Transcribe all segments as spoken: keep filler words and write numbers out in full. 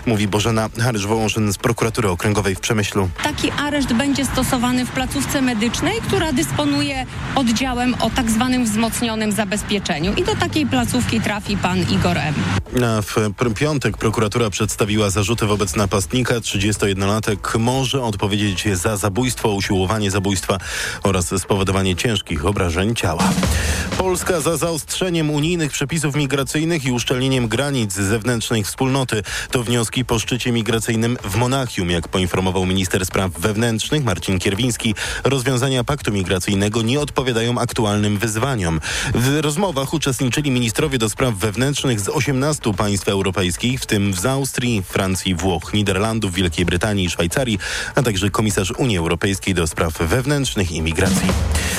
mówi Bożena Harysz-Wołoszyn z prokuratury okręgowej w Przemyślu. Taki areszt będzie stosowany w placówce medycznej, która dysponuje oddziałem o tak zwanym wzmocnionym zabezpieczeniu. I do takiej placówki trafi pan Igor M. A w piątek prokuratura przedstawiła zarzuty wobec napastnika. trzydziestojednolatek może odpowiedzieć za zabójstwo, usiłowanie zabójstwa oraz spowodowanie ciężkich obrażeń ciała. Polska za zaostrzeniem unijnych przepisów migracyjnych i uszczelnieniem granic zewnętrznych wspólnoty. To wnioski po szczycie migracyjnym w Monachium. Jak poinformował minister spraw wewnętrznych Marcin Kierwiński, rozwiązania paktu migracyjnego nie odpowiadają aktualnym wyzwaniom. W rozmowach uczestniczyli ministrowie do spraw wewnętrznych z osiemnastu państw europejskich, w tym z Austrii, Francji, Włoch, Niderlandów, Wielkiej Brytanii i Szwajcarii, a także komisarz Unii Europejskiej do spraw wewnętrznych i migracji.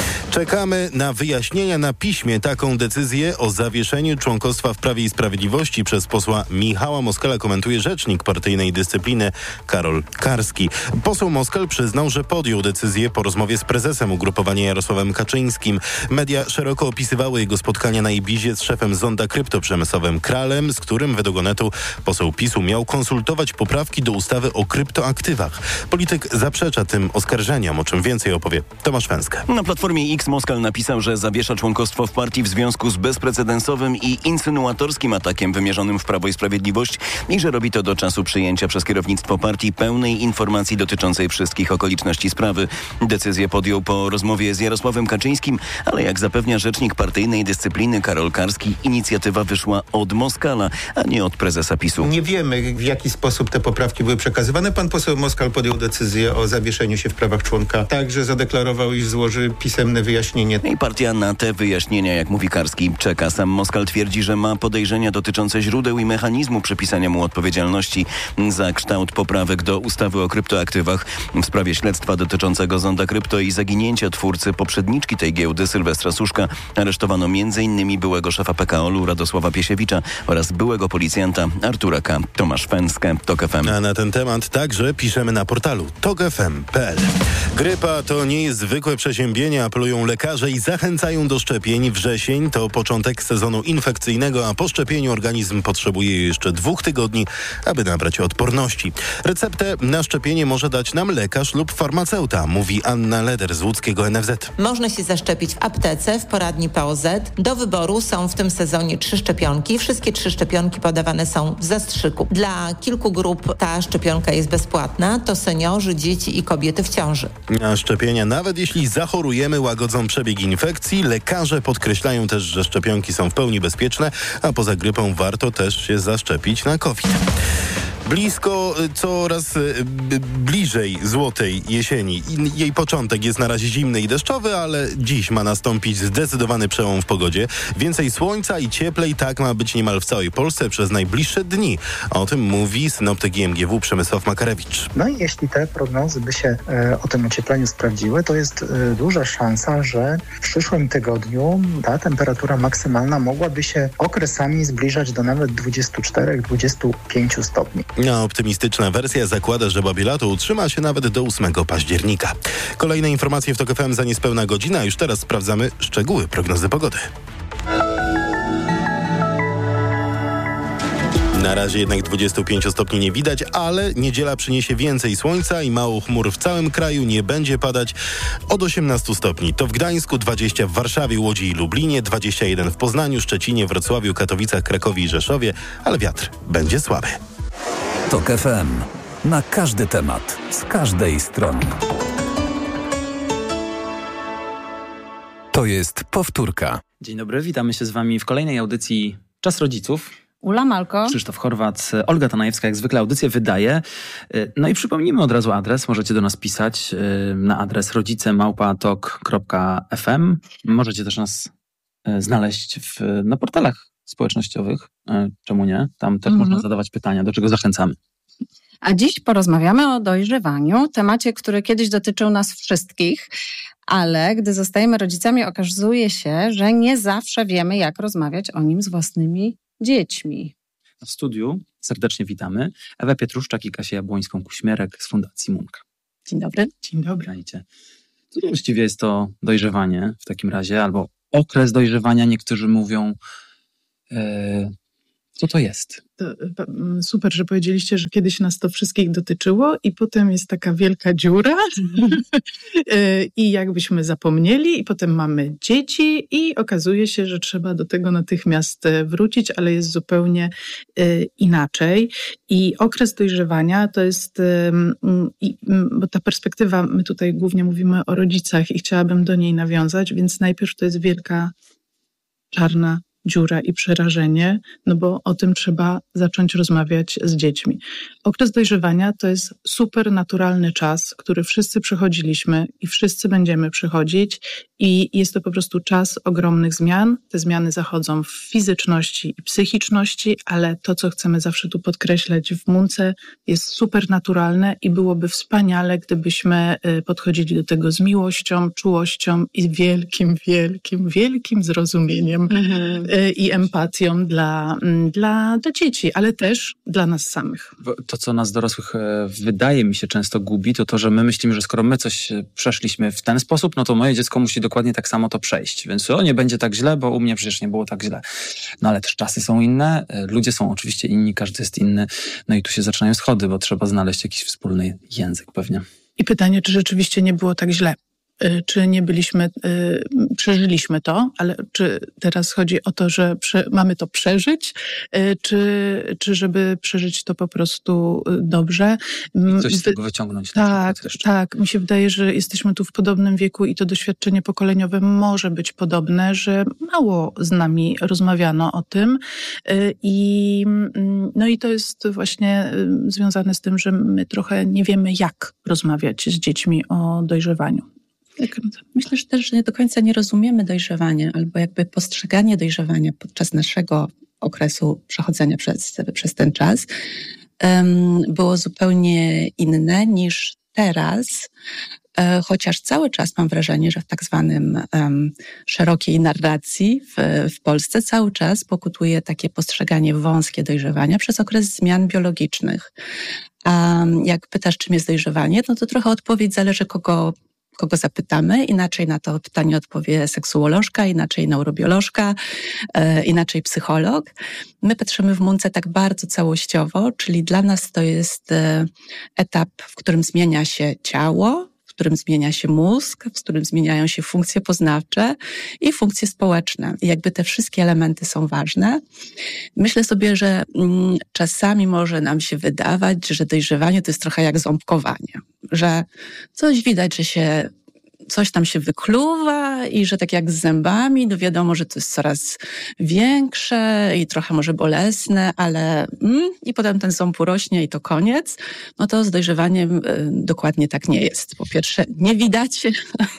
Czekamy na wyjaśnienia na piśmie. Taką decyzję o zawieszeniu członkostwa w Prawie i Sprawiedliwości przez posła Michała Moskala komentuje rzecznik partyjnej dyscypliny Karol Karski. Poseł Moskal przyznał, że podjął decyzję po rozmowie z prezesem ugrupowania Jarosławem Kaczyńskim. Media szeroko opisywały jego spotkania na Ibizie z szefem Zonda Kryptoprzemysłowym Kralem, z którym według Onetu poseł PiSu miał konsultować poprawki do ustawy o kryptoaktywach. Polityk zaprzecza tym oskarżeniom, o czym więcej opowie Tomasz Węskę. Na Platformie X Moskal napisał, że zawiesza członkostwo w partii w związku z bezprecedensowym i insynuatorskim atakiem wymierzonym w Prawo i Sprawiedliwość i że robi to do czasu przyjęcia przez kierownictwo partii pełnej informacji dotyczącej wszystkich okoliczności sprawy. Decyzję podjął po rozmowie z Jarosławem Kaczyńskim, ale jak zapewnia rzecznik partyjnej dyscypliny Karol Karski, inicjatywa wyszła od Moskala, a nie od prezesa PiSu. Nie wiemy, w jaki sposób te poprawki były przekazywane. Pan poseł Moskal podjął decyzję o zawieszeniu się w prawach członka. Także zadeklarował, iż złoży pisemne wyjaśnienie. I partia na te wyjaśnienia, jak mówi Karski, czeka. Sam Moskal twierdzi, że ma podejrzenia dotyczące źródeł i mechanizmu przypisania mu odpowiedzialności za kształt poprawek do ustawy o kryptoaktywach. W sprawie śledztwa dotyczącego Zonda Krypto i zaginięcia twórcy poprzedniczki tej giełdy Sylwestra Suszka aresztowano m.in. byłego szefa P K O L-u Radosława Piesiewicza oraz byłego policjanta Artura K. Tomasz Węskę, TOK F M. A na ten temat także piszemy na portalu tok f m kropka p l. Grypa to nie jest zwykłe przeziębienie, apelują lekarze i zachęcają do szczepień. Wrzesień to początek sezonu infekcyjnego, a po szczepieniu organizm potrzebuje jeszcze dwóch tygodni, aby nabrać odporności. Receptę na szczepienie może dać nam lekarz lub farmaceuta, mówi Anna Leder z łódzkiego N F Z. Można się zaszczepić w aptece, w poradni P O Z. Do wyboru są w tym sezonie trzy szczepionki. Wszystkie trzy szczepionki podawane są w zastrzyku. Dla kilku grup ta szczepionka jest bezpłatna. To seniorzy, dzieci i kobiety w ciąży. A szczepienia, nawet jeśli zachorujemy, łagodzą przebieg infekcji. Lekarze podkreślają też, że szczepionki są w pełni bezpieczne, a poza grypą warto też się zaszczepić na COVID. Blisko, coraz b- bliżej złotej jesieni. Jej początek jest na razie zimny i deszczowy, ale dziś ma nastąpić zdecydowany przełom w pogodzie. Więcej słońca i cieplej, tak ma być niemal w całej Polsce przez najbliższe dni. O tym mówi synoptyk I M G W Przemysław Makarewicz. No i jeśli te prognozy by się e, o tym ociepleniu sprawdziły, to jest e, duża szansa, że w przyszłym tygodniu ta temperatura maksymalna mogłaby się okresami zbliżać do nawet dwudziestu czterech do dwudziestu pięciu stopni. A optymistyczna wersja zakłada, że babilato utrzyma się nawet do ósmego października. Kolejne informacje w TOK F M za niespełna godzina. Już teraz sprawdzamy szczegóły prognozy pogody. Na razie jednak dwudziestu pięciu stopni nie widać, ale niedziela przyniesie więcej słońca i mało chmur w całym kraju. Nie będzie padać od osiemnastu stopni. To w Gdańsku, dwadzieścia w Warszawie, Łodzi i Lublinie, dwadzieścia jeden w Poznaniu, Szczecinie, Wrocławiu, Katowicach, Krakowie i Rzeszowie, ale wiatr będzie słaby. TOK F M. Na każdy temat, z każdej strony. To jest powtórka. Dzień dobry, witamy się z wami w kolejnej audycji Czas Rodziców. Ula Malko. Krzysztof Chorwat, Olga Tanajewska, jak zwykle audycję wydaje. No i przypomnijmy od razu adres. Możecie do nas pisać na adres rodzice małpa tok kropka f m. Możecie też nas znaleźć w, na portalach społecznościowych. Czemu nie? Tam też mhm. można zadawać pytania, do czego zachęcamy. A dziś porozmawiamy o dojrzewaniu, temacie, który kiedyś dotyczył nas wszystkich, ale gdy zostajemy rodzicami, okazuje się, że nie zawsze wiemy, jak rozmawiać o nim z własnymi dziećmi. W studiu serdecznie witamy Ewę Pietruszczak i Kasię Jabłońską-Kuśmierek z Fundacji Munka. Dzień dobry. Dzień dobry. Co to właściwie jest to dojrzewanie w takim razie, albo okres dojrzewania? Niektórzy mówią, yy, Co to jest? To super, że powiedzieliście, że kiedyś nas to wszystkich dotyczyło i potem jest taka wielka dziura i jakbyśmy zapomnieli i potem mamy dzieci i okazuje się, że trzeba do tego natychmiast wrócić, ale jest zupełnie inaczej. I okres dojrzewania to jest, bo ta perspektywa, my tutaj głównie mówimy o rodzicach i chciałabym do niej nawiązać, więc najpierw to jest wielka czarna dziura i przerażenie, no bo o tym trzeba zacząć rozmawiać z dziećmi. Okres dojrzewania to jest super naturalny czas, który wszyscy przechodziliśmy i wszyscy będziemy przechodzić i jest to po prostu czas ogromnych zmian. Te zmiany zachodzą w fizyczności i psychiczności, ale to, co chcemy zawsze tu podkreślać w Munce, jest super naturalne i byłoby wspaniale, gdybyśmy podchodzili do tego z miłością, czułością i wielkim, wielkim, wielkim zrozumieniem mhm. i empatią dla, dla, dla dzieci, ale też dla nas samych. To, co nas dorosłych wydaje mi się często gubi, to to, że my myślimy, że skoro my coś przeszliśmy w ten sposób, no to moje dziecko musi dokładnie tak samo to przejść. Więc o, nie będzie tak źle, bo u mnie przecież nie było tak źle. No ale też czasy są inne, ludzie są oczywiście inni, każdy jest inny. No i tu się zaczynają schody, bo trzeba znaleźć jakiś wspólny język pewnie. I pytanie, czy rzeczywiście nie było tak źle? Czy nie byliśmy, y, przeżyliśmy to, ale czy teraz chodzi o to, że prze, mamy to przeżyć, y, czy, czy żeby przeżyć to po prostu dobrze? I coś z tego wyciągnąć. Tak, tak. Mi się wydaje, że jesteśmy tu w podobnym wieku i to doświadczenie pokoleniowe może być podobne, że mało z nami rozmawiano o tym y, i no i to jest właśnie związane z tym, że my trochę nie wiemy, jak rozmawiać z dziećmi o dojrzewaniu. Myślę, że też że nie do końca nie rozumiemy dojrzewania, albo jakby postrzeganie dojrzewania podczas naszego okresu przechodzenia przez, przez ten czas um, było zupełnie inne niż teraz, e, chociaż cały czas mam wrażenie, że w tak zwanym um, szerokiej narracji w, w Polsce cały czas pokutuje takie postrzeganie wąskie dojrzewania przez okres zmian biologicznych. A jak pytasz, czym jest dojrzewanie, no to trochę odpowiedź zależy, kogo kogo zapytamy. Inaczej na to pytanie odpowie seksuolożka, inaczej neurobiolożka, e, inaczej psycholog. My patrzymy w Munce tak bardzo całościowo, czyli dla nas to jest e, etap, w którym zmienia się ciało, w którym zmienia się mózg, w którym zmieniają się funkcje poznawcze i funkcje społeczne. I jakby te wszystkie elementy są ważne. Myślę sobie, że mm, czasami może nam się wydawać, że dojrzewanie to jest trochę jak ząbkowanie. Że coś widać, że się coś tam się wykluwa i że tak jak z zębami, no wiadomo, że to jest coraz większe i trochę może bolesne, ale mm, i potem ten ząb urośnie i to koniec. No to z dojrzewaniem y, dokładnie tak nie jest. Po pierwsze, nie widać.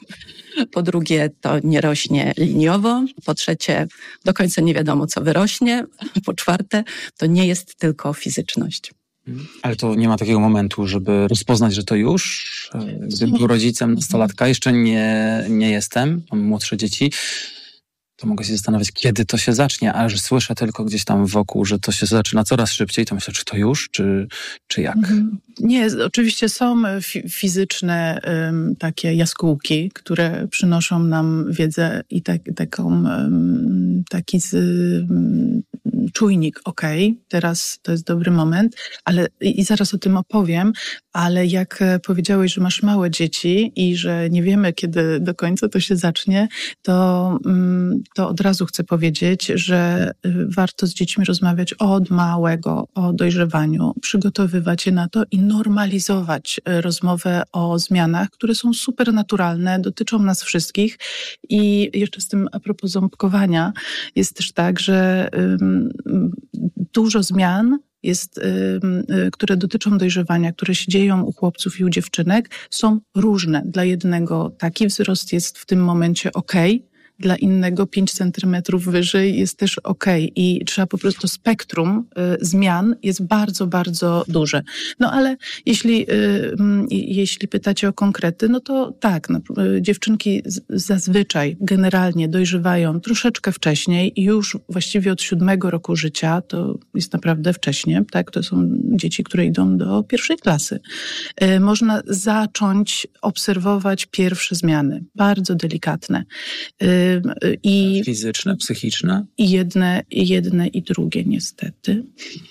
Po drugie, to nie rośnie liniowo. Po trzecie, do końca nie wiadomo, co wyrośnie. Po czwarte, to nie jest tylko fizyczność. Ale to nie ma takiego momentu, żeby rozpoznać, że to już, gdy był rodzicem nastolatka, jeszcze nie, nie jestem, mam młodsze dzieci, to mogę się zastanawiać, kiedy to się zacznie, ale że słyszę tylko gdzieś tam wokół, że to się zaczyna coraz szybciej, to myślę, czy to już, czy, czy jak? Nie, oczywiście są fi- fizyczne um, takie jaskółki, które przynoszą nam wiedzę i tak, taką, um, taki z, um, czujnik, okej, okay, teraz to jest dobry moment, ale i zaraz o tym opowiem, ale jak powiedziałeś, że masz małe dzieci i że nie wiemy, kiedy do końca to się zacznie, to, um, to od razu chcę powiedzieć, że warto z dziećmi rozmawiać od małego, o dojrzewaniu, przygotowywać je na to i normalizować rozmowę o zmianach, które są super naturalne, dotyczą nas wszystkich. I jeszcze z tym a propos ząbkowania jest też tak, że um, dużo zmian jest, y, które dotyczą dojrzewania, które się dzieją u chłopców i u dziewczynek, są różne. Dla jednego taki wzrost jest w tym momencie okej, dla innego pięć centymetrów wyżej jest też okej okay. I trzeba po prostu spektrum y, zmian jest bardzo, bardzo duże. No ale jeśli, y, y, jeśli pytacie o konkrety, no to tak, no, y, dziewczynki z, zazwyczaj generalnie dojrzewają troszeczkę wcześniej i już właściwie od siódmego roku życia, to jest naprawdę wcześnie, tak, to są dzieci, które idą do pierwszej klasy. Y, można zacząć obserwować pierwsze zmiany, bardzo delikatne. Y, I fizyczne, psychiczne? I jedne, jedne i drugie niestety.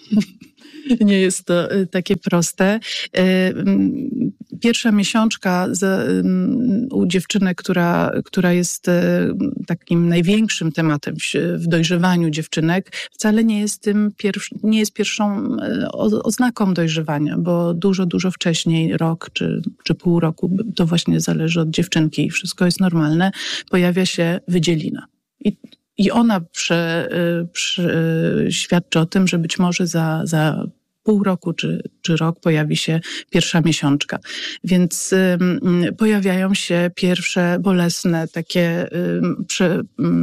Nie jest to takie proste. Pierwsza miesiączka z, u dziewczyny, która, która jest takim największym tematem w dojrzewaniu dziewczynek, wcale nie jest tym pierwsz, nie jest pierwszą oznaką dojrzewania, bo dużo, dużo wcześniej, rok czy, czy pół roku, to właśnie zależy od dziewczynki i wszystko jest normalne, pojawia się wydzielina. I I ona prze, prze, świadczy o tym, że być może za, za pół roku czy, czy rok pojawi się pierwsza miesiączka. Więc y, pojawiają się pierwsze bolesne takie y, prze, y,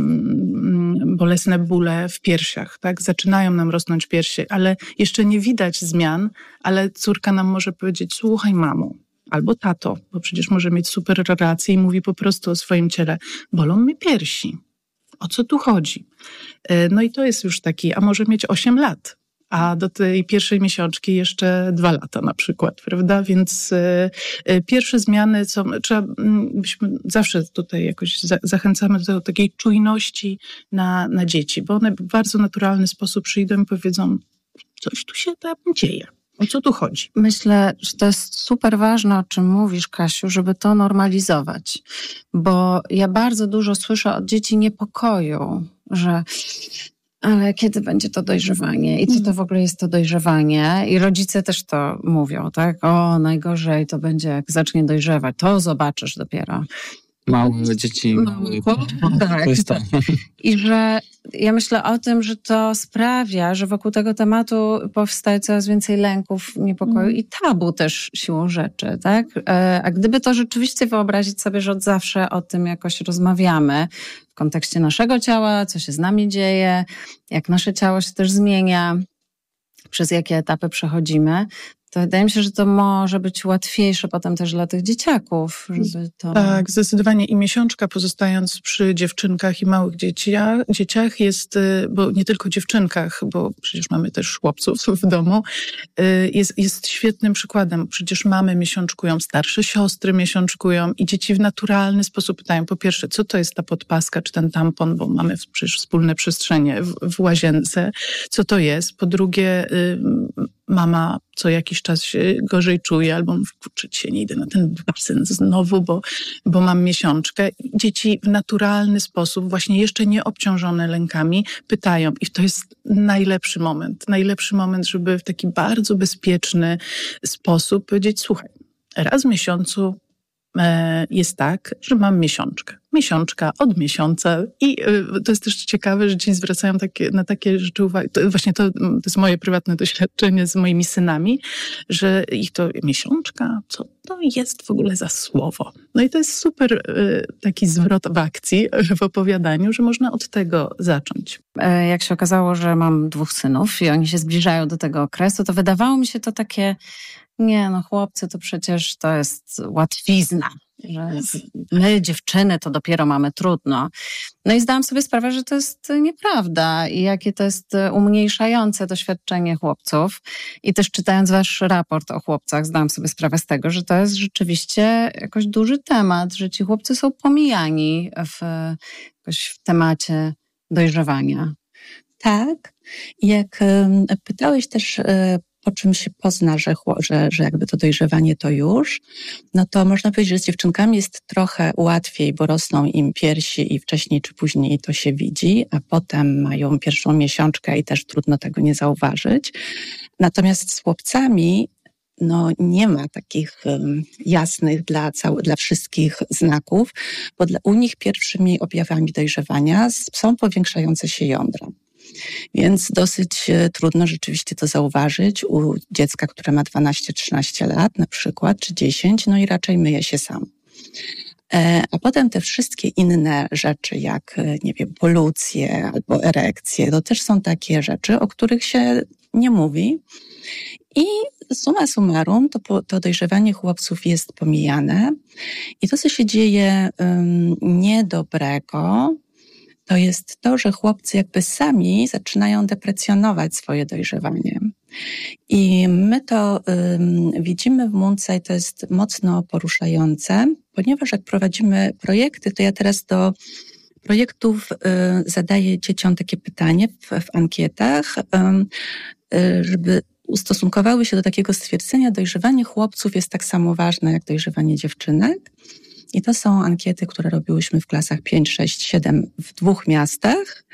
bolesne bóle w piersiach. Tak? Zaczynają nam rosnąć piersie, ale jeszcze nie widać zmian, ale córka nam może powiedzieć: słuchaj, mamo, albo tato, bo przecież może mieć super relację i mówi po prostu o swoim ciele: bolą mnie piersi. O co tu chodzi? No i to jest już taki, a może mieć osiem lat, a do tej pierwszej miesiączki jeszcze dwa lata na przykład, prawda? Więc y, pierwsze zmiany są, trzeba, byśmy zawsze tutaj jakoś za, zachęcamy do takiej czujności na, na dzieci, bo one w bardzo naturalny sposób przyjdą i powiedzą: coś tu się tam dzieje. O co tu chodzi? Myślę, że to jest super ważne, o czym mówisz, Kasiu, żeby to normalizować. Bo ja bardzo dużo słyszę od dzieci niepokoju, że ale kiedy będzie to dojrzewanie? I co to w ogóle jest to dojrzewanie? I rodzice też to mówią, tak? O, najgorzej to będzie, jak zacznie dojrzewać. To zobaczysz dopiero. Małe dzieci, mały tak. I że ja myślę o tym, że to sprawia, że wokół tego tematu powstaje coraz więcej lęków, niepokoju mm. i tabu też siłą rzeczy, tak? A gdyby to rzeczywiście wyobrazić sobie, że od zawsze o tym jakoś rozmawiamy w kontekście naszego ciała, co się z nami dzieje, jak nasze ciało się też zmienia, przez jakie etapy przechodzimy, to wydaje mi się, że to może być łatwiejsze potem też dla tych dzieciaków, żeby to... Tak, zdecydowanie. I miesiączka, pozostając przy dziewczynkach i małych dzieciach, dzieciach jest, bo nie tylko dziewczynkach, bo przecież mamy też chłopców w domu, jest, jest świetnym przykładem. Przecież mamy miesiączkują, starsze siostry miesiączkują i dzieci w naturalny sposób pytają, po pierwsze, co to jest ta podpaska czy ten tampon, bo mamy przecież wspólne przestrzenie w, w łazience, co to jest. Po drugie, mama co jakiś czas się gorzej czuje, albo mówi: kurczę, dzisiaj nie idę na ten basen znowu, bo, bo mam miesiączkę. Dzieci w naturalny sposób, właśnie jeszcze nie obciążone lękami, pytają. I to jest najlepszy moment. Najlepszy moment, żeby w taki bardzo bezpieczny sposób powiedzieć: słuchaj, raz w miesiącu jest tak, że mam miesiączkę. Miesiączka od miesiąca i to jest też ciekawe, że dzieci zwracają takie, na takie rzeczy uwagę. To właśnie to, to jest moje prywatne doświadczenie z moimi synami, że ich to miesiączka, co to jest w ogóle za słowo? No i to jest super taki zwrot w akcji, w opowiadaniu, że można od tego zacząć. Jak się okazało, że mam dwóch synów i oni się zbliżają do tego okresu, to wydawało mi się to takie: nie, no chłopcy to przecież to jest łatwizna, że my dziewczyny to dopiero mamy trudno. No i zdałam sobie sprawę, że to jest nieprawda i jakie to jest umniejszające doświadczenie chłopców. I też czytając wasz raport o chłopcach, zdałam sobie sprawę z tego, że to jest rzeczywiście jakoś duży temat, że ci chłopcy są pomijani w, jakoś w temacie dojrzewania. Tak. Jak um, pytałeś też, po czym się pozna, że, że, że jakby to dojrzewanie to już, no to można powiedzieć, że z dziewczynkami jest trochę łatwiej, bo rosną im piersi i wcześniej czy później to się widzi, a potem mają pierwszą miesiączkę i też trudno tego nie zauważyć. Natomiast z chłopcami no nie ma takich um, jasnych dla, cał- dla wszystkich znaków, bo dla, u nich pierwszymi objawami dojrzewania są powiększające się jądra. Więc dosyć trudno rzeczywiście to zauważyć u dziecka, które ma dwanaście trzynaście lat na przykład, czy dziesięć, no i raczej myje się sam. A potem te wszystkie inne rzeczy, jak, nie wiem, polucje albo erekcje, to też są takie rzeczy, o których się nie mówi. I summa summarum, to, to dojrzewanie chłopców jest pomijane. I to, co się dzieje um, niedobrego, to jest to, że chłopcy jakby sami zaczynają deprecjonować swoje dojrzewanie. I my to um, widzimy w Mundce i to jest mocno poruszające, ponieważ jak prowadzimy projekty, to ja teraz do projektów y, zadaje dzieciom takie pytanie w, w ankietach, y, y, żeby ustosunkowały się do takiego stwierdzenia, dojrzewanie chłopców jest tak samo ważne jak dojrzewanie dziewczynek. I to są ankiety, które robiłyśmy w klasach pięć, sześć, siedem w dwóch miastach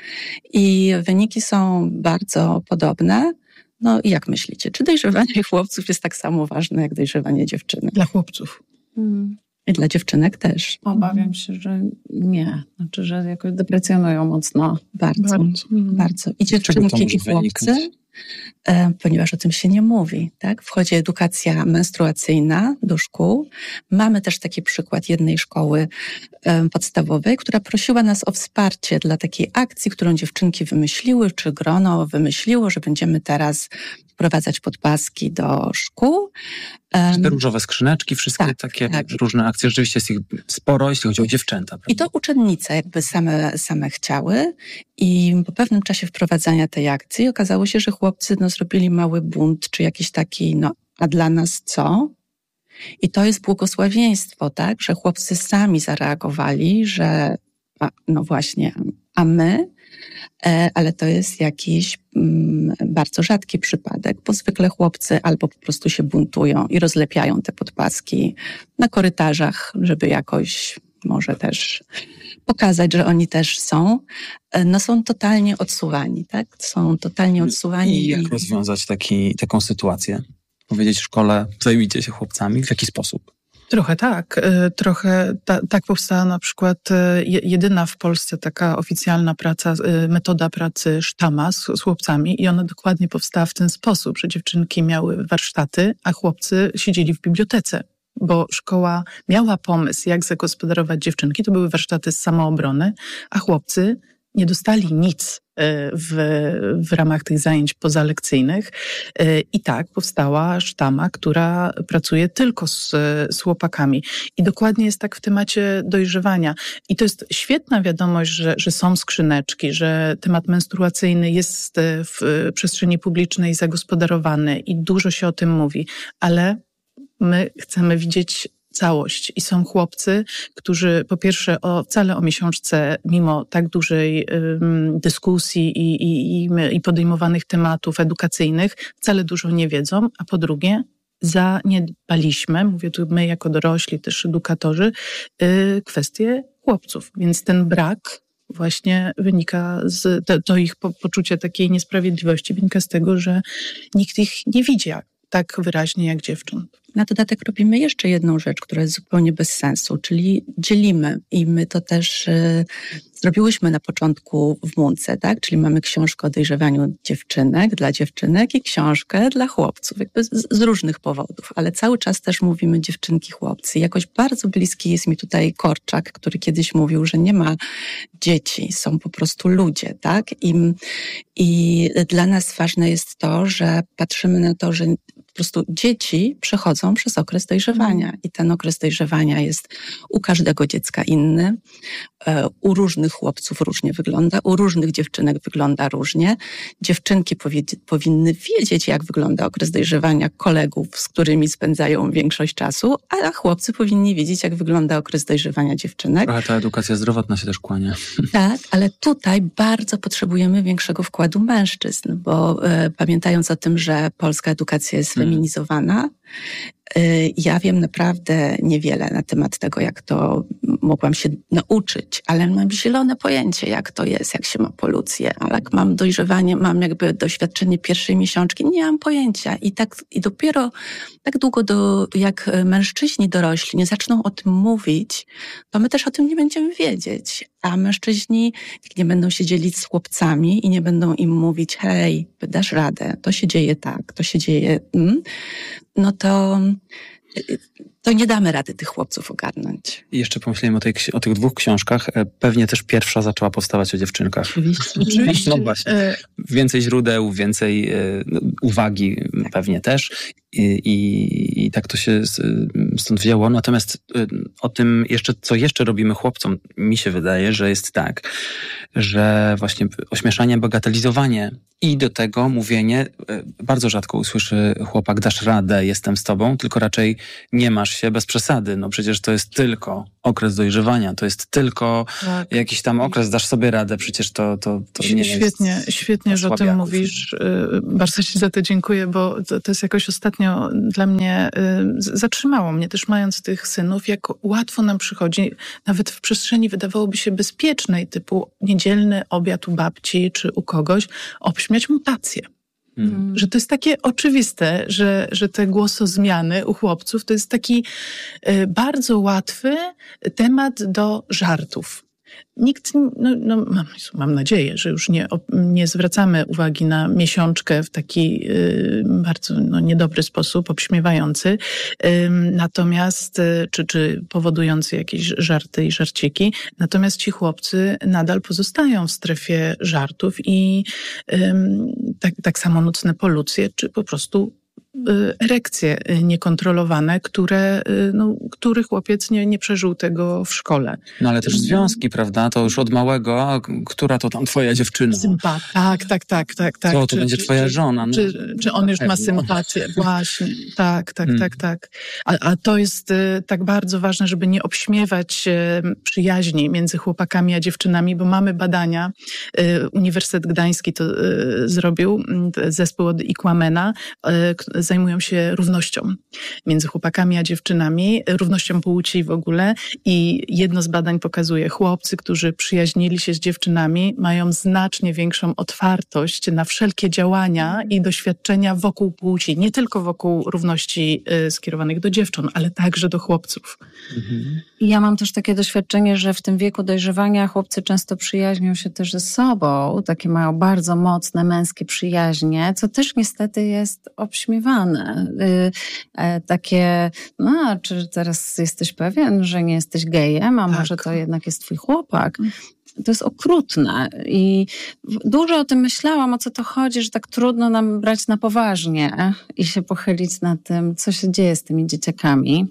i wyniki są bardzo podobne. No i jak myślicie, czy dojrzewanie chłopców jest tak samo ważne jak dojrzewanie dziewczynek? Dla chłopców. Hmm. I dla dziewczynek też. Obawiam się, że nie. Znaczy, że jakoś deprecjonują mocno. Bardzo, bardzo. bardzo. I dziewczynki i chłopcy, wynikać? Ponieważ o tym się nie mówi, tak? Wchodzi edukacja menstruacyjna do szkół. Mamy też taki przykład jednej szkoły podstawowej, która prosiła nas o wsparcie dla takiej akcji, którą dziewczynki wymyśliły, czy grono wymyśliło, że będziemy teraz wprowadzać podpaski do szkół. Te różowe skrzyneczki, wszystkie tak, takie tak. różne akcje. Rzeczywiście jest ich sporo, jeśli chodzi o dziewczęta. Prawda? I to uczennice jakby same, same chciały i po pewnym czasie wprowadzania tej akcji okazało się, że chłopcy no, zrobili mały bunt, czy jakiś taki, no a dla nas co? I to jest błogosławieństwo, tak? Że chłopcy sami zareagowali, że a, no właśnie, a my, e, ale to jest jakiś mm, bardzo rzadki przypadek, bo zwykle chłopcy albo po prostu się buntują i rozlepiają te podpaski na korytarzach, żeby jakoś może też pokazać, że oni też są, no są totalnie odsuwani, tak? Są totalnie odsuwani. I jak rozwiązać taki, taką sytuację? Powiedzieć w szkole, zajmijcie się chłopcami, w jaki sposób? Trochę tak. Trochę ta, tak powstała na przykład jedyna w Polsce taka oficjalna praca, metoda pracy sztama z, z chłopcami i ona dokładnie powstała w ten sposób, że dziewczynki miały warsztaty, a chłopcy siedzieli w bibliotece. Bo szkoła miała pomysł, jak zagospodarować dziewczynki. To były warsztaty z samoobrony, a chłopcy nie dostali nic w, w ramach tych zajęć pozalekcyjnych. I tak powstała sztama, która pracuje tylko z, z chłopakami. I dokładnie jest tak w temacie dojrzewania. I to jest świetna wiadomość, że, że są skrzyneczki, że temat menstruacyjny jest w przestrzeni publicznej zagospodarowany i dużo się o tym mówi. Ale my chcemy widzieć całość i są chłopcy, którzy po pierwsze o, wcale o miesiączce, mimo tak dużej ym, dyskusji i, i, i podejmowanych tematów edukacyjnych, wcale dużo nie wiedzą, a po drugie zaniedbaliśmy, mówię tu my jako dorośli, też edukatorzy, yy, kwestie chłopców. Więc ten brak właśnie wynika z, to, to ich po, poczucie takiej niesprawiedliwości wynika z tego, że nikt ich nie widzi tak wyraźnie jak dziewcząt. Na dodatek robimy jeszcze jedną rzecz, która jest zupełnie bez sensu, czyli dzielimy i my to też y, zrobiłyśmy na początku w Munce, tak? Czyli mamy książkę o dojrzewaniu dziewczynek dla dziewczynek i książkę dla chłopców, jakby z, z różnych powodów, ale cały czas też mówimy dziewczynki, chłopcy. Jakoś bardzo bliski jest mi tutaj Korczak, który kiedyś mówił, że nie ma dzieci, są po prostu ludzie, tak? I, i dla nas ważne jest to, że patrzymy na to, że po prostu dzieci przechodzą przez okres dojrzewania i ten okres dojrzewania jest u każdego dziecka inny, u różnych chłopców różnie wygląda, u różnych dziewczynek wygląda różnie. Dziewczynki powie, powinny wiedzieć, jak wygląda okres dojrzewania kolegów, z którymi spędzają większość czasu, a chłopcy powinni wiedzieć, jak wygląda okres dojrzewania dziewczynek. Trochę ta edukacja zdrowotna się też kłania. Tak, ale tutaj bardzo potrzebujemy większego wkładu mężczyzn, bo e, pamiętając o tym, że polska edukacja jest feminizowana, ja wiem naprawdę niewiele na temat tego, jak to mogłam się nauczyć, ale mam zielone pojęcie, jak to jest, jak się ma polucję, ale jak mam dojrzewanie, mam jakby doświadczenie pierwszej miesiączki, nie mam pojęcia. I tak i dopiero tak długo, do, jak mężczyźni dorośli nie zaczną o tym mówić, to my też o tym nie będziemy wiedzieć. A mężczyźni nie będą się dzielić z chłopcami i nie będą im mówić, hej, dasz radę, to się dzieje tak, to się dzieje, mm, no to, to nie damy rady tych chłopców ogarnąć. I jeszcze pomyślałem o, tej, o tych dwóch książkach. Pewnie też pierwsza zaczęła powstawać o dziewczynkach. Oczywiście. Oczywiście. No właśnie. Więcej źródeł, więcej uwagi pewnie też. I, i, i tak to się stąd wzięło. Natomiast o tym jeszcze, co jeszcze robimy chłopcom, mi się wydaje, że jest tak, że właśnie ośmieszanie, bagatelizowanie i do tego mówienie, bardzo rzadko usłyszy chłopak, dasz radę, jestem z tobą, tylko raczej nie masz się bez przesady. No przecież to jest tylko okres dojrzewania. To jest tylko tak. jakiś tam okres, dasz sobie radę, przecież to, to, to nie świetnie, jest... Świetnie, że o tym mówisz. Bardzo ci za to dziękuję, bo to, to jest jakoś ostatnio dla mnie, zatrzymało mnie też mając tych synów, jak łatwo nam przychodzi, nawet w przestrzeni wydawałoby się bezpiecznej, typu niedzielny obiad u babci czy u kogoś, obśmiać mutację. Hmm. Że to jest takie oczywiste, że, że te głosozmiany u chłopców to jest taki y, bardzo łatwy temat do żartów. Nikt, no, no mam, mam nadzieję, że już nie, nie zwracamy uwagi na miesiączkę w taki y, bardzo no, niedobry sposób, obśmiewający, y, natomiast, y, czy, czy powodujący jakieś żarty i żarciki. Natomiast ci chłopcy nadal pozostają w strefie żartów i y, tak, tak samo nocne polucje, czy po prostu erekcje niekontrolowane, które, no, który chłopiec nie, nie przeżył tego w szkole. No ale też związki, prawda? To już od małego, która to tam twoja dziewczyna? Sympat, tak, tak, tak, tak. tak. Co, to czy, będzie czy, twoja czy, żona? No, czy, czy on już ma sympatię? Właśnie, tak, tak, hmm. tak, tak. A, a to jest y, tak bardzo ważne, żeby nie obśmiewać y, przyjaźni między chłopakami a dziewczynami, bo mamy badania, y, Uniwersytet Gdański to y, zrobił, y, zespół od Iquamena, y, zajmują się równością między chłopakami a dziewczynami, równością płci w ogóle i jedno z badań pokazuje, chłopcy, którzy przyjaźnili się z dziewczynami, mają znacznie większą otwartość na wszelkie działania i doświadczenia wokół płci, nie tylko wokół równości y, skierowanych do dziewcząt, ale także do chłopców. Mhm. Ja mam też takie doświadczenie, że w tym wieku dojrzewania chłopcy często przyjaźnią się też ze sobą, takie mają bardzo mocne męskie przyjaźnie, co też niestety jest obśmiewane. Takie, no, czy teraz jesteś pewien, że nie jesteś gejem, a tak. może to jednak jest twój chłopak. To jest okrutne i dużo o tym myślałam, o co to chodzi, że tak trudno nam brać na poważnie i się pochylić nad tym, co się dzieje z tymi dzieciakami.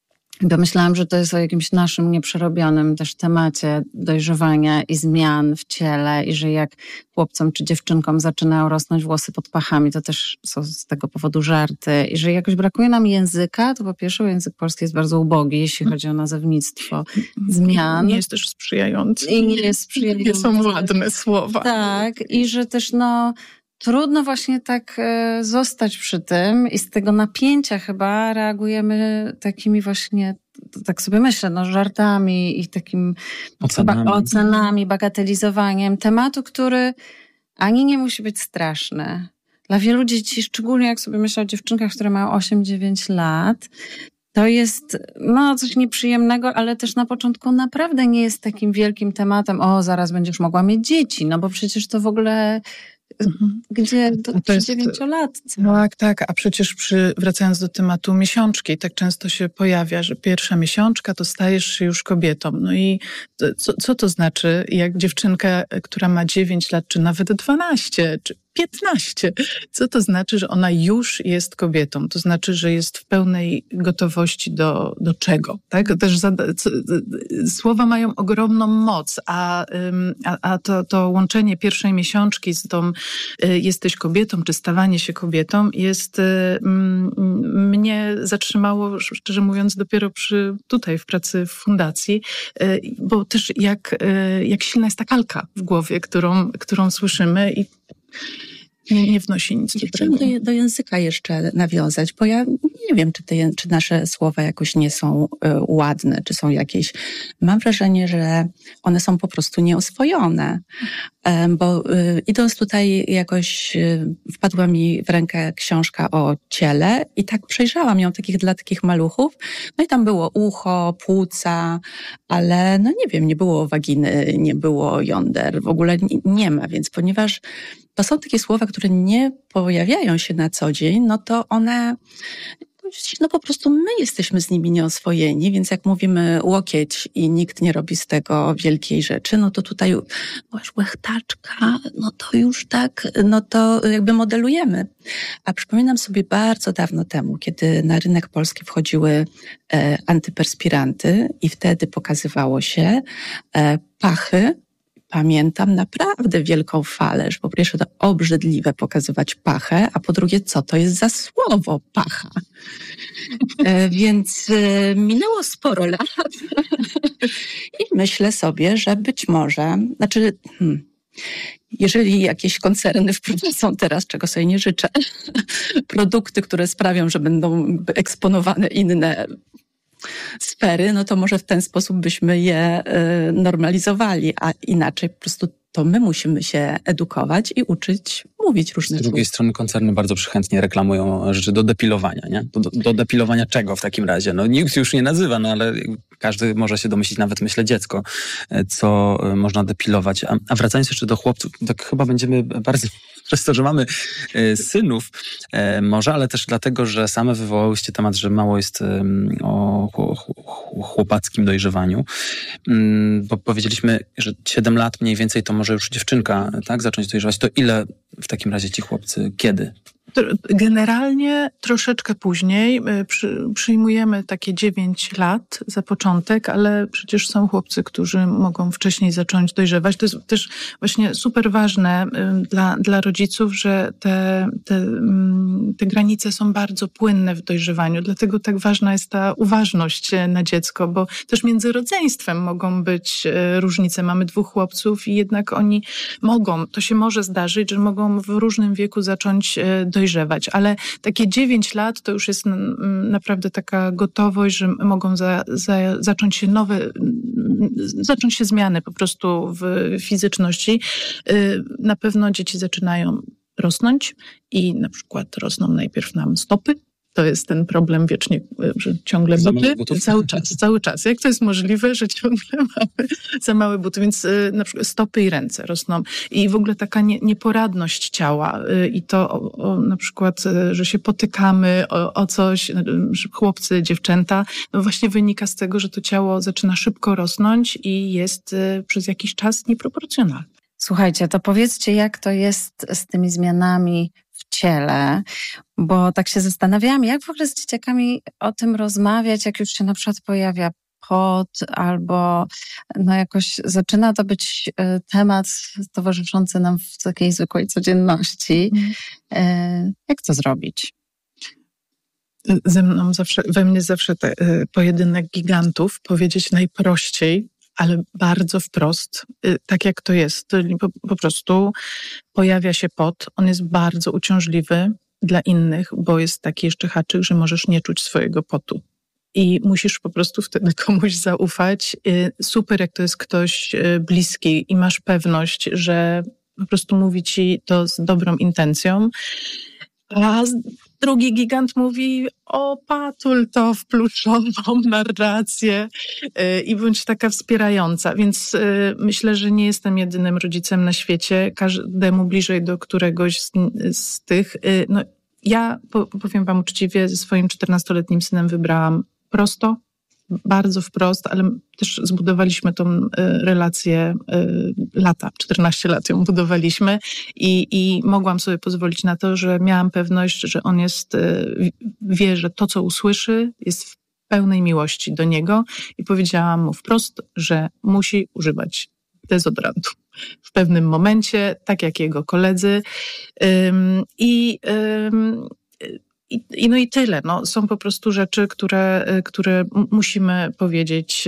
Bo myślałam, że to jest o jakimś naszym nieprzerobionym też temacie dojrzewania i zmian w ciele i że jak chłopcom czy dziewczynkom zaczynają rosnąć włosy pod pachami, to też są z tego powodu żarty i że jakoś brakuje nam języka, to po pierwsze język polski jest bardzo ubogi, jeśli chodzi o nazewnictwo zmian. Nie jest też sprzyjający. I nie jest sprzyjający. Nie są ładne słowa. Tak, i że też no... Trudno właśnie tak e, zostać przy tym i z tego napięcia chyba reagujemy takimi właśnie, tak sobie myślę, no żartami i takim ocenami, ba- ocenami bagatelizowaniem tematu, który ani nie musi być straszny. Dla wielu dzieci, szczególnie jak sobie myślę o dziewczynkach, które mają osiem dziewięć lat, to jest no coś nieprzyjemnego, ale też na początku naprawdę nie jest takim wielkim tematem, o zaraz będziesz mogła mieć dzieci, no bo przecież to w ogóle... Mhm. Gdzie do, przy dziewięciolatce. Tak, tak, a przecież przy, wracając do tematu miesiączki, tak często się pojawia, że pierwsza miesiączka to stajesz się już kobietą. No i co, co to znaczy, jak dziewczynka, która ma dziewięć lat, czy nawet dwanaście, czy piętnaście. Co to znaczy, że ona już jest kobietą? To znaczy, że jest w pełnej gotowości do, do czego? Tak? Też zada- c- słowa mają ogromną moc, a, a, a to, to łączenie pierwszej miesiączki z tą y, jesteś kobietą, czy stawanie się kobietą jest y, m, mnie zatrzymało, szczerze mówiąc, dopiero przy tutaj w pracy w fundacji, y, bo też jak, y, jak silna jest ta kalka w głowie, którą, którą słyszymy i Nie, nie wnosi nic dobrego. Chciałam do, do języka jeszcze nawiązać, bo ja nie wiem, czy, te, czy nasze słowa jakoś nie są y, ładne, czy są jakieś... Mam wrażenie, że one są po prostu nieoswojone, y, bo y, idąc tutaj jakoś y, wpadła mi w rękę książka o ciele i tak przejrzałam ją takich dla takich maluchów, no i tam było ucho, płuca, ale no nie wiem, nie było waginy, nie było jąder, w ogóle nie, nie ma, więc ponieważ to są takie słowa, które nie pojawiają się na co dzień, no to one, no po prostu my jesteśmy z nimi nieoswojeni, więc jak mówimy łokieć i nikt nie robi z tego wielkiej rzeczy, no to tutaj masz łechtaczka, no to już tak, no to jakby modelujemy. A przypominam sobie bardzo dawno temu, kiedy na rynek polski wchodziły e, antyperspiranty i wtedy pokazywało się e, pachy. Pamiętam naprawdę wielką falę, że po pierwsze to obrzydliwe pokazywać pachę, a po drugie, co to jest za słowo pacha? Więc minęło sporo lat i myślę sobie, że być może, znaczy, hmm, jeżeli jakieś koncerny wprowadzą teraz, czego sobie nie życzę, produkty, które sprawią, że będą eksponowane inne sfery, no to może w ten sposób byśmy je normalizowali, a inaczej po prostu to my musimy się edukować i uczyć mówić różne rzeczy. Z drugiej słów. strony koncerny bardzo przychętnie reklamują rzeczy do depilowania, nie? Do, do depilowania czego w takim razie? No nikt już nie nazywa, no ale każdy może się domyślić, nawet myślę dziecko, co można depilować. A, a wracając jeszcze do chłopców, tak chyba będziemy bardzo, przez to, że mamy e, synów, e, może, ale też dlatego, że same wywołałyście temat, że mało jest e, o chłopackim dojrzewaniu, mm, bo powiedzieliśmy, że siedem lat mniej więcej to może już dziewczynka, tak, zacząć dojrzewać. To ile w takim razie ci chłopcy, kiedy? Generalnie troszeczkę później. Przy, przyjmujemy takie dziewięć lat za początek, ale przecież są chłopcy, którzy mogą wcześniej zacząć dojrzewać. To jest też właśnie super ważne dla, dla rodziców, że te, te, te granice są bardzo płynne w dojrzewaniu. Dlatego tak ważna jest ta uważność na dziecko, bo też między rodzeństwem mogą być różnice. Mamy dwóch chłopców i jednak oni mogą, to się może zdarzyć, że mogą w różnym wieku zacząć dojrzewać. dojrzewać, ale takie dziewięć lat to już jest naprawdę taka gotowość, że mogą za, za, zacząć się nowe, zacząć się zmiany po prostu w fizyczności. Na pewno dzieci zaczynają rosnąć i na przykład rosną najpierw nam stopy. To jest ten problem wiecznie, że ciągle buty, cały czas, cały czas. Jak to jest możliwe, że ciągle mamy za małe buty? Więc y, na przykład stopy i ręce rosną. I w ogóle taka nie, nieporadność ciała. Y, I to o, o, na przykład, y, że się potykamy o, o coś, y, chłopcy, dziewczęta, no właśnie wynika z tego, że to ciało zaczyna szybko rosnąć i jest y, przez jakiś czas nieproporcjonalne. Słuchajcie, to powiedzcie, jak to jest z tymi zmianami w ciele, bo tak się zastanawiałam, jak w ogóle z dzieciakami o tym rozmawiać, jak już się na przykład pojawia pot albo no jakoś zaczyna to być temat towarzyszący nam w takiej zwykłej codzienności. Mm. Jak to zrobić? Ze mną zawsze, we mnie zawsze te, pojedynek gigantów, powiedzieć najprościej, ale bardzo wprost, tak jak to jest. Po, po prostu pojawia się pot, on jest bardzo uciążliwy dla innych, bo jest taki jeszcze haczyk, że możesz nie czuć swojego potu. I musisz po prostu wtedy komuś zaufać. Super, jak to jest ktoś bliski i masz pewność, że po prostu mówi ci to z dobrą intencją. A drugi gigant mówi, opatul to w pluszową narrację yy, i bądź taka wspierająca. Więc yy, myślę, że nie jestem jedynym rodzicem na świecie, każdemu bliżej do któregoś z, z tych. Yy, no, ja po, powiem wam uczciwie, ze swoim czternastoletnim synem wybrałam prosto, bardzo wprost, ale też zbudowaliśmy tą y, relację y, lata, czternaście lat ją budowaliśmy i, i mogłam sobie pozwolić na to, że miałam pewność, że on jest, y, wie, że to, co usłyszy, jest w pełnej miłości do niego i powiedziałam mu wprost, że musi używać dezodorantu w pewnym momencie, tak jak jego koledzy. Ym, i ym, I, I no i tyle. No, są po prostu rzeczy, które, które musimy powiedzieć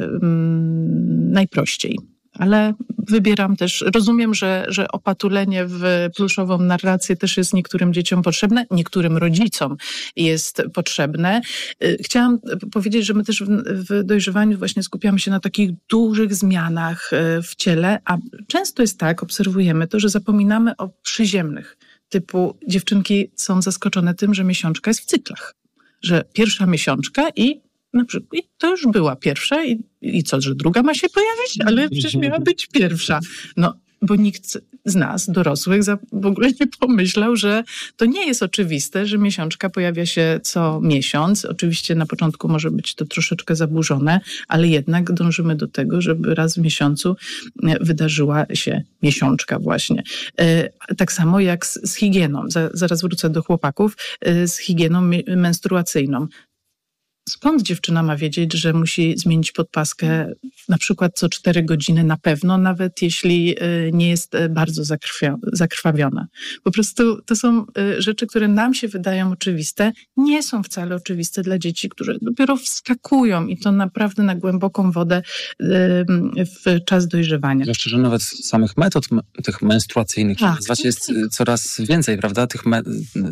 um, najprościej. Ale wybieram też, rozumiem, że, że opatulenie w pluszową narrację też jest niektórym dzieciom potrzebne, niektórym rodzicom jest potrzebne. Chciałam powiedzieć, że my też w, w dojrzewaniu właśnie skupiamy się na takich dużych zmianach w ciele, a często jest tak, obserwujemy to, że zapominamy o przyziemnych. Typu dziewczynki są zaskoczone tym, że miesiączka jest w cyklach. Że pierwsza miesiączka i na przykład i to już była pierwsza i, i co, że druga ma się pojawić? Ale przecież miała być pierwsza. No, bo nikt z nas, dorosłych, za, w ogóle nie pomyślał, że to nie jest oczywiste, że miesiączka pojawia się co miesiąc. Oczywiście na początku może być to troszeczkę zaburzone, ale jednak dążymy do tego, żeby raz w miesiącu wydarzyła się miesiączka właśnie. Tak samo jak z, z higieną. Zaraz wrócę do chłopaków. Z higieną menstruacyjną. skąd dziewczyna ma wiedzieć, że musi zmienić podpaskę na przykład co cztery godziny na pewno, nawet jeśli nie jest bardzo zakrwio- zakrwawiona. Po prostu to są rzeczy, które nam się wydają oczywiste, nie są wcale oczywiste dla dzieci, które dopiero wskakują i to naprawdę na głęboką wodę w czas dojrzewania. Zwłaszcza, że nawet samych metod tych menstruacyjnych tak, nazwać jest tak. coraz więcej, prawda? Tych me-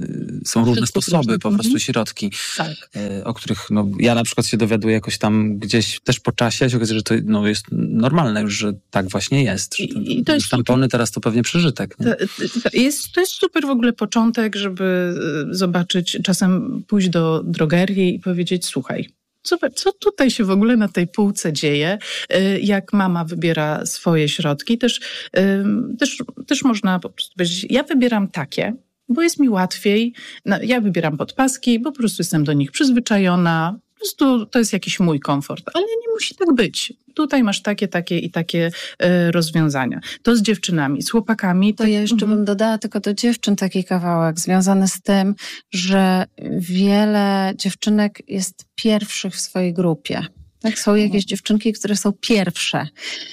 są różne sposoby, po prostu środki, tak. o których no, ja na przykład się dowiaduję jakoś tam gdzieś też po czasie, się okazuje, że to no, jest normalne już, że tak właśnie jest. Że to, I to jest tampony teraz to pewnie przeżytek. Nie? To, jest, to jest super w ogóle początek, żeby zobaczyć, czasem pójść do drogerii i powiedzieć, słuchaj, Super, co tutaj się w ogóle na tej półce dzieje, jak mama wybiera swoje środki. Też, też, też można po prostu powiedzieć, ja wybieram takie, bo jest mi łatwiej, ja wybieram podpaski, bo po prostu jestem do nich przyzwyczajona, po prostu to jest jakiś mój komfort, ale nie musi tak być. Tutaj masz takie, takie i takie y, rozwiązania. To z dziewczynami, z chłopakami. To ja jeszcze bym dodała tylko do dziewczyn taki kawałek związany z tym, że wiele dziewczynek jest pierwszych w swojej grupie. Tak? Są jakieś dziewczynki, które są pierwsze.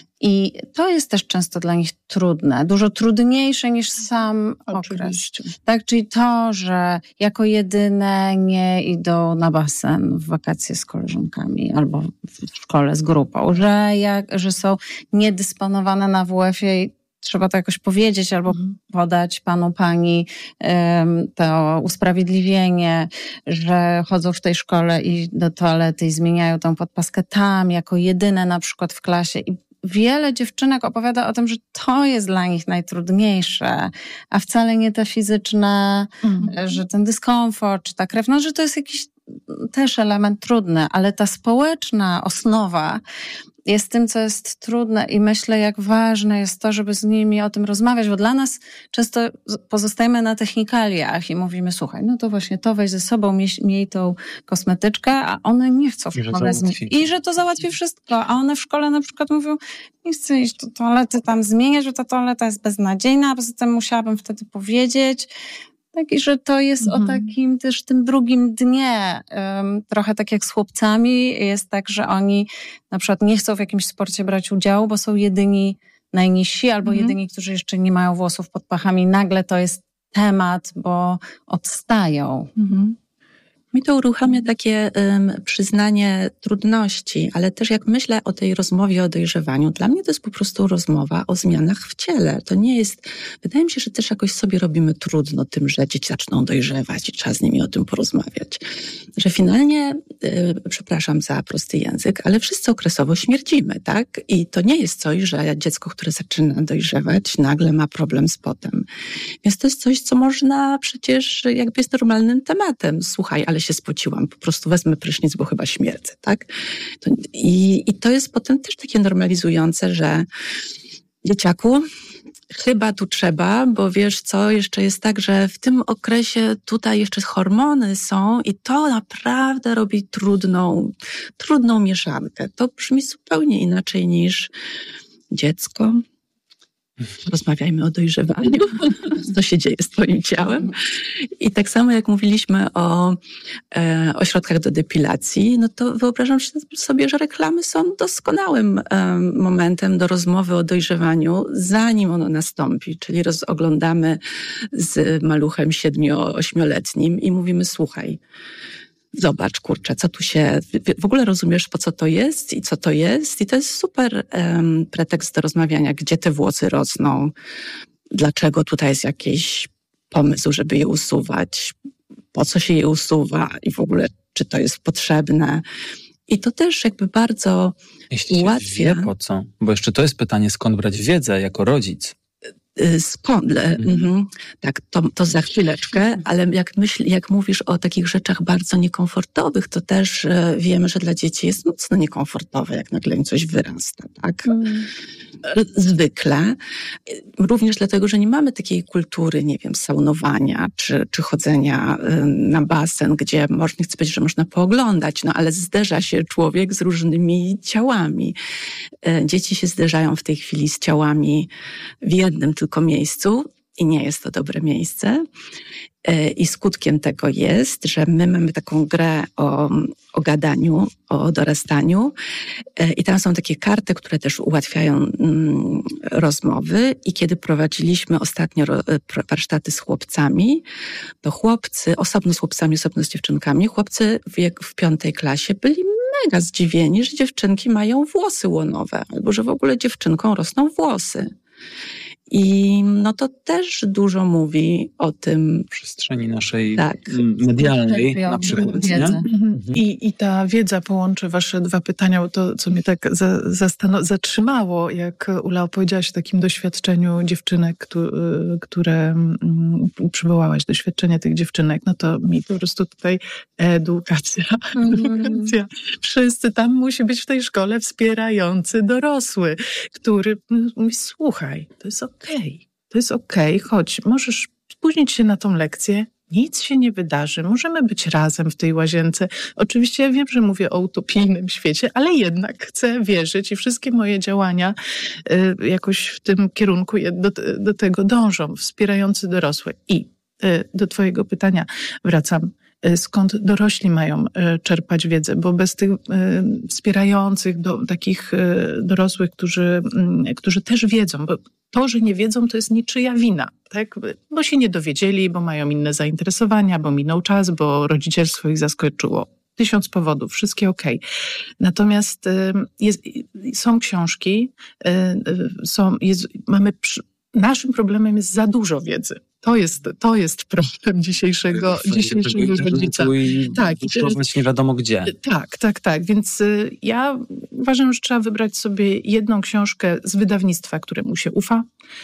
I to jest też często dla nich trudne, dużo trudniejsze niż sam Oczywiście. okres. Tak, czyli to, że jako jedyne nie idą na basen w wakacje z koleżankami albo w szkole z grupą, że, jak, że są niedysponowane na W F-ie i trzeba to jakoś powiedzieć albo mhm. podać panu, pani um, to usprawiedliwienie, że chodzą w tej szkole i do toalety i zmieniają tą podpaskę tam jako jedyne na przykład w klasie i wiele dziewczynek opowiada o tym, że to jest dla nich najtrudniejsze, a wcale nie te fizyczne, mm. że ten dyskomfort, czy ta krew, no, że to jest jakiś też element trudny, ale ta społeczna osnowa jest tym, co jest trudne i myślę, jak ważne jest to, żeby z nimi o tym rozmawiać, bo dla nas często pozostajemy na technikaliach i mówimy, słuchaj, no to właśnie to weź ze sobą, miej, miej tą kosmetyczkę, a one nie chcą w szkole zmienić. I że to załatwi wszystko, a one w szkole na przykład mówią, nie chcę iść do toalety tam zmieniać, że ta toaleta jest beznadziejna, a poza tym musiałabym wtedy powiedzieć, tak, i że to jest mhm. o takim też tym drugim dnie. Um, trochę tak jak z chłopcami jest tak, że oni na przykład nie chcą w jakimś sporcie brać udziału, bo są jedyni najniżsi albo mhm. jedyni, którzy jeszcze nie mają włosów pod pachami. Nagle to jest temat, bo odstają. Mhm. Mi to uruchamia takie um, przyznanie trudności, ale też jak myślę o tej rozmowie o dojrzewaniu, dla mnie to jest po prostu rozmowa o zmianach w ciele. To nie jest, wydaje mi się, że też jakoś sobie robimy trudno tym, że dzieci zaczną dojrzewać i trzeba z nimi o tym porozmawiać. Że finalnie, yy, przepraszam za prosty język, ale wszyscy okresowo śmierdzimy, tak? I to nie jest coś, że dziecko, które zaczyna dojrzewać, nagle ma problem z potem. Więc to jest coś, co można przecież jakby jest normalnym tematem. Słuchaj, ale się spociłam, po prostu wezmę prysznic, bo chyba śmierdzę, tak? To, i, I to jest potem też takie normalizujące, że dzieciaku, chyba tu trzeba, bo wiesz co, jeszcze jest tak, że w tym okresie tutaj jeszcze hormony są i to naprawdę robi trudną, trudną mieszankę. To brzmi zupełnie inaczej niż dziecko. Rozmawiajmy o dojrzewaniu, co się dzieje z twoim ciałem. I tak samo jak mówiliśmy o e, ośrodkach do depilacji, no to wyobrażam sobie, że reklamy są doskonałym e, momentem do rozmowy o dojrzewaniu, zanim ono nastąpi. Czyli roz, oglądamy z maluchem siedmiu-ośmioletnim i mówimy, słuchaj, zobacz, kurczę, co tu się... W ogóle rozumiesz, po co to jest i co to jest? I to jest super um, pretekst do rozmawiania, gdzie te włosy rosną, dlaczego tutaj jest jakiś pomysł, żeby je usuwać, po co się je usuwa i w ogóle, czy to jest potrzebne. I to też jakby bardzo Jeśli ułatwia... Wie po co? Bo jeszcze to jest pytanie, skąd brać wiedzę jako rodzic? Skąd? Mhm. Tak, to, to za chwileczkę, ale jak, myśl, jak mówisz o takich rzeczach bardzo niekomfortowych, to też e, wiemy, że dla dzieci jest mocno niekomfortowe, jak nagle im coś wyrasta, tak? Mm. Zwykle. Również dlatego, że nie mamy takiej kultury, nie wiem, saunowania, czy, czy chodzenia y, na basen, gdzie może, nie chcę powiedzieć, że można pooglądać, no ale zderza się człowiek z różnymi ciałami. Y, dzieci się zderzają w tej chwili z ciałami w jednym tylko miejscu, i nie jest to dobre miejsce. I skutkiem tego jest, że my mamy taką grę o, o gadaniu, o dorastaniu i tam są takie karty, które też ułatwiają mm, rozmowy i kiedy prowadziliśmy ostatnio ro, warsztaty z chłopcami, to chłopcy, osobno z chłopcami, osobno z dziewczynkami, chłopcy w, wiek, w piątej klasie byli mega zdziwieni, że dziewczynki mają włosy łonowe albo że w ogóle dziewczynkom rosną włosy. I no to też dużo mówi o tym. Przestrzeni naszej tak. medialnej na przykład. Nie? I, I ta wiedza połączy wasze dwa pytania, bo to, co mnie tak za, zastano- zatrzymało, jak Ula opowiedziałaś o takim doświadczeniu dziewczynek, które, które um, przywołałaś, doświadczenie tych dziewczynek, no to mi po prostu tutaj edukacja, mm. edukacja. Wszyscy tam musi być w tej szkole wspierający dorosły, który mówi, słuchaj, to jest okej, okay. to jest okej, okay. chodź, możesz spóźnić się na tą lekcję, nic się nie wydarzy, możemy być razem w tej łazience. Oczywiście ja wiem, że mówię o utopijnym świecie, ale jednak chcę wierzyć i wszystkie moje działania y, jakoś w tym kierunku do, do tego dążą, wspierający dorosłych. I y, do twojego pytania wracam. Skąd dorośli mają czerpać wiedzę, bo bez tych wspierających do, takich dorosłych, którzy, którzy też wiedzą, bo to, że nie wiedzą, to jest niczyja wina, tak? Bo się nie dowiedzieli, bo mają inne zainteresowania, bo minął czas, bo rodzicielstwo ich zaskoczyło. Tysiąc powodów, wszystkie okej. Okay. Natomiast jest, są książki, są, jest, mamy, naszym problemem jest za dużo wiedzy. To jest, to jest problem dzisiejszego, dzisiejszego rodzica. Tak, i teraz, nie wiadomo gdzie. Tak, tak, tak. Więc y, ja uważam, że trzeba wybrać sobie jedną książkę z wydawnictwa, któremu się ufa,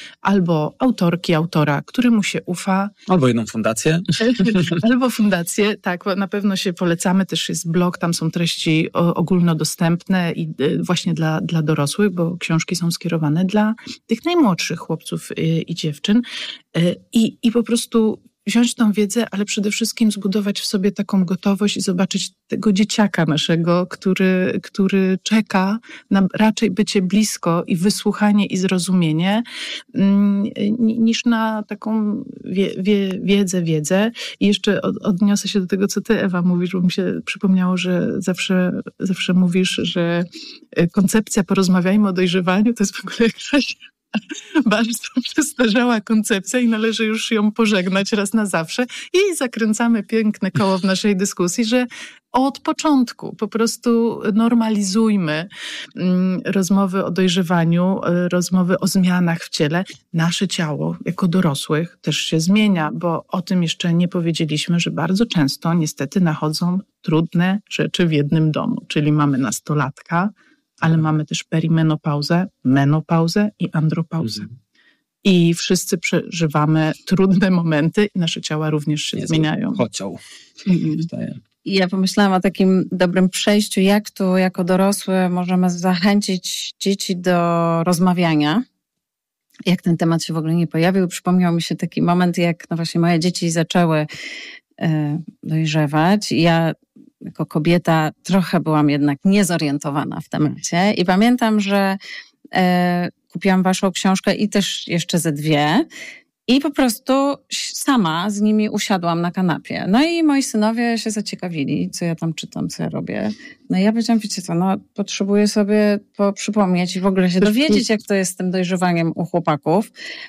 albo autorki, autora, któremu się ufa. Albo jedną fundację. Albo fundację, tak, na pewno się polecamy. Też jest blog, tam są treści ogólnodostępne i y, właśnie dla, dla dorosłych, bo książki są skierowane dla tych najmłodszych chłopców y, i dziewczyn. Y, i I, I po prostu wziąć tą wiedzę, ale przede wszystkim zbudować w sobie taką gotowość i zobaczyć tego dzieciaka naszego, który, który czeka na raczej bycie blisko i wysłuchanie i zrozumienie, mm, niż na taką wie, wie, wiedzę, wiedzę. I jeszcze od, odniosę się do tego, co ty, Ewa, mówisz, bo mi się przypomniało, że zawsze, zawsze mówisz, że koncepcja porozmawiajmy o dojrzewaniu to jest w ogóle jakaś bardzo przestarzała koncepcja i należy już ją pożegnać raz na zawsze. I zakręcamy piękne koło w naszej dyskusji, że od początku po prostu normalizujmy mm, rozmowy o dojrzewaniu, rozmowy o zmianach w ciele. Nasze ciało jako dorosłych też się zmienia, bo o tym jeszcze nie powiedzieliśmy, że bardzo często niestety nachodzą trudne rzeczy w jednym domu, czyli mamy nastolatka, ale mamy też perimenopauzę, menopauzę i andropauzę. Mm. I wszyscy przeżywamy trudne momenty i nasze ciała również się Jezu, zmieniają. Chociał. Mm. Ja pomyślałam o takim dobrym przejściu, jak tu jako dorosły możemy zachęcić dzieci do rozmawiania. Jak ten temat się w ogóle nie pojawił. Przypomniał mi się taki moment, jak no właśnie moje dzieci zaczęły y, dojrzewać. Ja jako kobieta trochę byłam jednak niezorientowana w temacie i pamiętam, że e, kupiłam waszą książkę i też jeszcze ze dwie i po prostu sama z nimi usiadłam na kanapie. No i moi synowie się zaciekawili, co ja tam czytam, co ja robię. No i ja powiedziałam, wiecie co, no potrzebuję sobie po, przypomnieć i w ogóle się dowiedzieć, jak to jest z tym dojrzewaniem u chłopaków,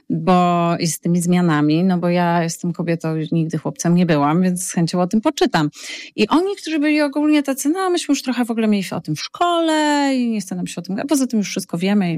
bo i z tymi zmianami, no bo ja jestem kobietą, nigdy chłopcem nie byłam, więc z chęcią o tym poczytam. I oni, którzy byli ogólnie tacy, no myśmy już trochę w ogóle mieli o tym w szkole i nie chce nam się o tym, a poza tym już wszystko wiemy.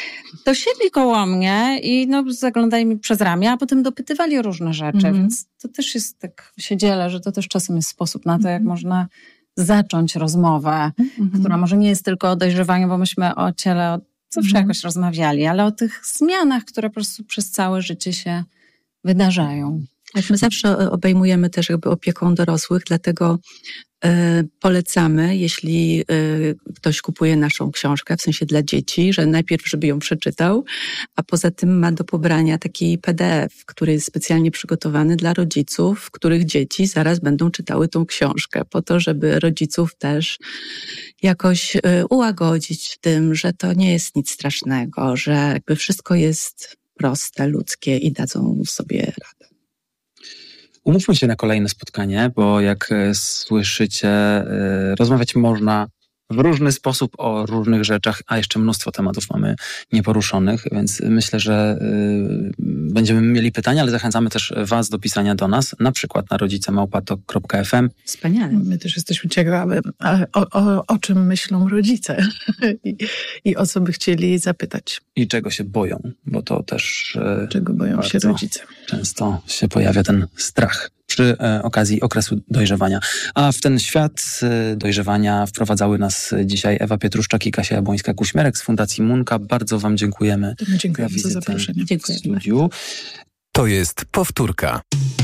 To siedli koło mnie i no zaglądali mi przez ramię, a potem dopytywali o różne rzeczy, mm. więc to też jest, tak się dzielę, że to też czasem jest sposób na to, jak mm. można zacząć rozmowę, mm-hmm. która może nie jest tylko o dojrzewaniu, bo myśmy o ciele zawsze mm. jakoś rozmawiali, ale o tych zmianach, które po prostu przez całe życie się wydarzają. Tak, my zawsze obejmujemy też jakby opieką dorosłych, dlatego y, polecamy, jeśli y, ktoś kupuje naszą książkę, w sensie dla dzieci, że najpierw, żeby ją przeczytał, a poza tym ma do pobrania taki P D F, który jest specjalnie przygotowany dla rodziców, których dzieci zaraz będą czytały tą książkę, po to, żeby rodziców też jakoś y, ułagodzić w tym, że to nie jest nic strasznego, że jakby wszystko jest proste, ludzkie i dadzą sobie radę. Umówmy się na kolejne spotkanie, bo jak słyszycie, rozmawiać można w różny sposób o różnych rzeczach, a jeszcze mnóstwo tematów mamy nieporuszonych, więc myślę, że y, będziemy mieli pytania, ale zachęcamy też was do pisania do nas, na przykład na rodzice małpa tok kropka ef em. Wspaniale. My też jesteśmy ciekawe, o, o, o czym myślą rodzice I, i o co by chcieli zapytać. I czego się boją, bo to też y, czego boją się rodzice. Często się pojawia ten strach przy e, okazji okresu dojrzewania. A w ten świat e, dojrzewania wprowadzały nas dzisiaj Ewa Pietruszczak i Kasia Jabłońska-Kuśmierek z Fundacji Munka. Bardzo wam dziękujemy, dziękujemy za za zaproszenie. w studiu. To jest powtórka.